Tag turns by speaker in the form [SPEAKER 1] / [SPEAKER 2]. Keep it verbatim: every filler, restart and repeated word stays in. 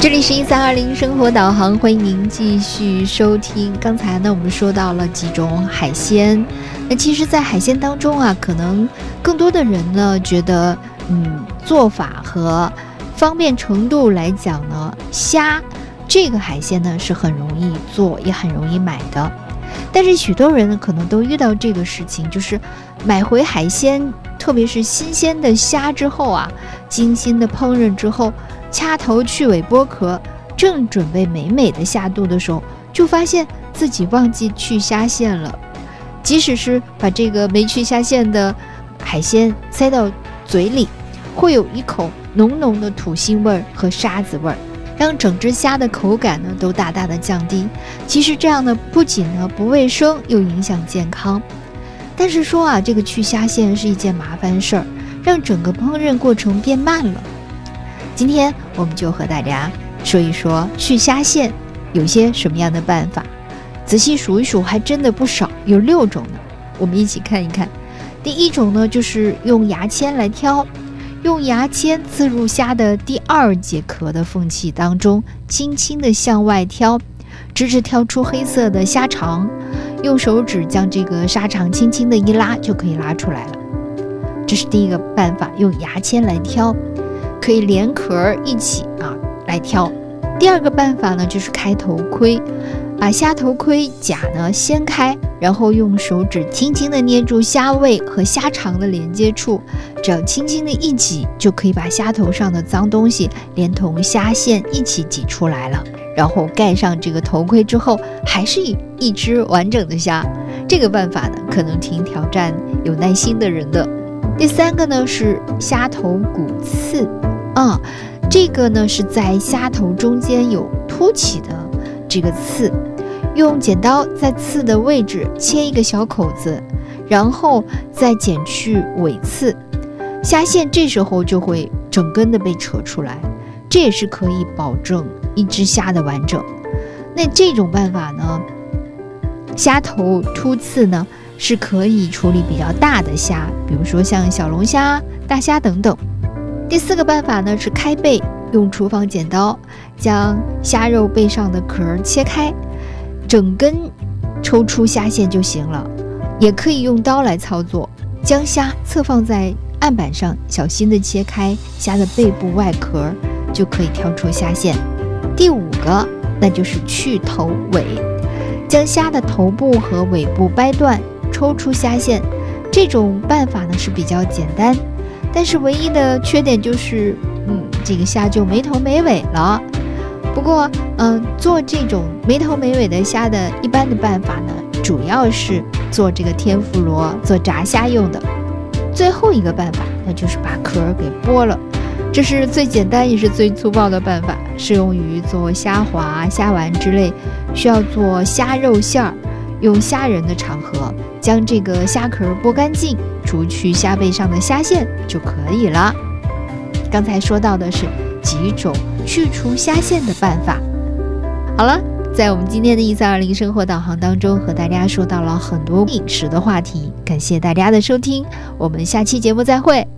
[SPEAKER 1] 这里是一三二零生活导航，欢迎您继续收听。刚才呢，我们说到了几种海鲜。那其实，在海鲜当中啊，可能更多的人呢觉得，嗯，做法和方便程度来讲呢，虾这个海鲜呢是很容易做，也很容易买的。但是许多人呢，可能都遇到这个事情，就是买回海鲜，特别是新鲜的虾之后啊，精心的烹饪之后，掐头去尾剥壳，正准备美美的下肚的时候，就发现自己忘记去虾线了。即使是把这个没去虾线的海鲜塞到嘴里，会有一口浓浓的土腥味和沙子味，让整只虾的口感呢都大大的降低。其实这样呢，不仅呢不卫生，又影响健康。但是说啊，这个去虾线是一件麻烦事儿，让整个烹饪过程变慢了。今天我们就和大家说一说去虾线有些什么样的办法。仔细数一数，还真的不少，有六种呢。我们一起看一看。第一种呢，就是用牙签来挑，用牙签刺入虾的第二节壳的缝隙当中，轻轻地向外挑，直至挑出黑色的虾肠，用手指将这个沙肠轻轻地一拉，就可以拉出来了。这是第一个办法，用牙签来挑，可以连壳一起啊来挑。第二个办法呢，就是开头盔，把虾头盔甲呢掀开，然后用手指轻轻地捏住虾胃和虾肠的连接处，只要轻轻的一挤，就可以把虾头上的脏东西连同虾线一起挤出来了。然后盖上这个头盔之后，还是一只完整的虾。这个办法呢，可能挺挑战有耐心的人的。第三个呢，是虾头骨刺啊、嗯，这个呢是在虾头中间有凸起的这个刺，用剪刀在刺的位置切一个小口子，然后再剪去尾刺，虾线这时候就会整根的被扯出来，这也是可以保证一只虾的完整。那这种办法呢，虾头凸刺呢是可以处理比较大的虾，比如说像小龙虾、大虾等等。第四个办法呢是开背，用厨房剪刀将虾肉背上的壳切开，整根抽出虾线就行了。也可以用刀来操作，将虾侧放在案板上，小心地切开虾的背部外壳，就可以挑出虾线。第五个那就是去头尾，将虾的头部和尾部掰断，抽出虾线。这种办法呢是比较简单，但是唯一的缺点就是，嗯，这个虾就没头没尾了。不过，嗯、呃，做这种没头没尾的虾的一般的办法呢，主要是做这个天妇罗，做炸虾用的。最后一个办法，那就是把壳给剥了。这是最简单也是最粗暴的办法，适用于做虾滑、虾丸之类需要做虾肉馅儿，用虾仁的场合，将这个虾壳剥干净，除去虾背上的虾线就可以了。刚才说到的是几种去除虾线的办法。好了，在我们今天的一三二零生活导航当中，和大家说到了很多饮食的话题，感谢大家的收听，我们下期节目再会。